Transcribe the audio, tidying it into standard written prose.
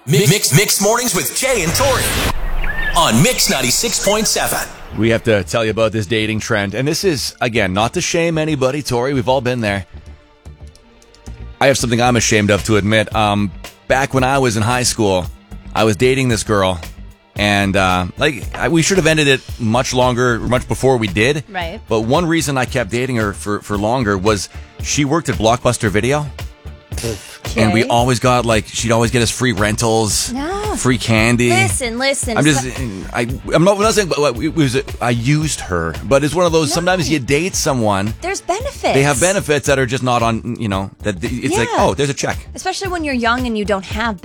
Mix mornings with Jay and Tori on Mix 96.7. We have to tell you about this dating trend. And this is, again, not to shame anybody, Tori. We've all been there. I have something I'm ashamed of to admit. Back when I was in high school, I was dating this girl. And we should have ended it much before we did. Right. But one reason I kept dating her for longer was she worked at Blockbuster Video. Okay. And we always got, she'd always get us free rentals, free candy. Listen. I'm not saying, but I used her. But it's one of those, sometimes you date someone. There's benefits. They have benefits that are just not on, that it's like, oh, there's a check. Especially when you're young and you don't have